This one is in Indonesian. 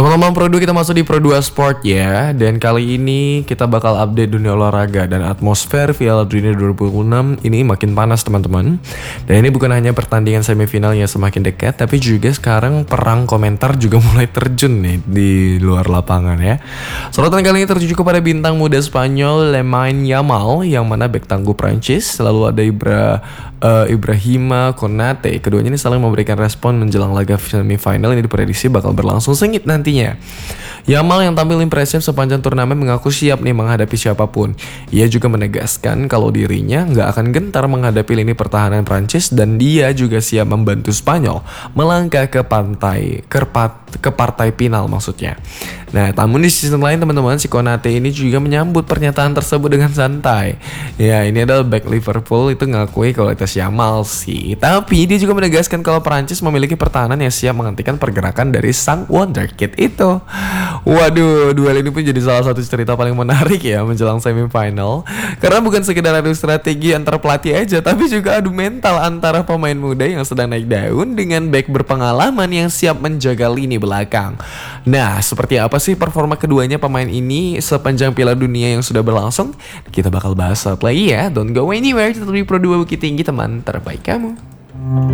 Teman-teman Pro 2, kita masuk di Pro 2 Sport ya. Dan kali ini kita bakal update dunia olahraga dan atmosfer Piala Dunia 2026 ini makin panas teman-teman. Dan ini bukan hanya pertandingan semifinal yang semakin dekat, tapi juga sekarang perang komentar juga mulai terjun nih di luar lapangan ya. Sorotan kali ini tertuju kepada bintang muda Spanyol Lamine Yamal, yang mana bek tangguh Prancis. Lalu ada Ibrahima Konate. Keduanya ini saling memberikan respon menjelang laga semifinal ini diprediksi bakal berlangsung sengit nantinya. Yamal yang tampil impresif sepanjang turnamen mengaku siap nih menghadapi siapapun. Ia juga menegaskan kalau dirinya nggak akan gentar menghadapi lini pertahanan Prancis dan dia juga siap membantu Spanyol melangkah ke partai final maksudnya. Nah, namun di sisi lain teman-teman, si Konate ini juga menyambut pernyataan tersebut dengan santai. Ya, ini adalah back Liverpool itu ngakui kualitas Yamal sih, tapi dia juga menegaskan kalau Prancis memiliki pertahanan yang siap menghentikan pergerakan dari sang wonderkid itu. Waduh, duel ini pun jadi salah satu cerita paling menarik ya menjelang semifinal. Karena bukan sekedar adu strategi antar pelatih aja, tapi juga adu mental antara pemain muda yang sedang naik daun dengan back berpengalaman yang siap menjaga lini belakang. Nah, seperti apa sih performa keduanya pemain ini sepanjang Piala Dunia yang sudah berlangsung? Kita bakal bahas saat lagi ya. Don't go anywhere, tetap di Pro 2 Bukit Tinggi, teman terbaik kamu.